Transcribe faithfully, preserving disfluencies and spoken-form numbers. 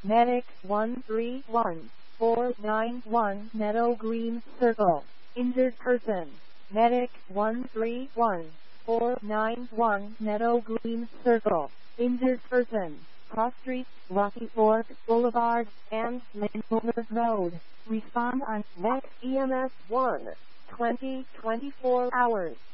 Medic one three one four nine one Meadow Green Circle. Injured person. Medic one three one four nine one Meadow Green Circle. Injured person. Cross Street, Rocky Fork Boulevard, and Lincoln Road. Respond on Next E M S one. twenty twenty-four hours.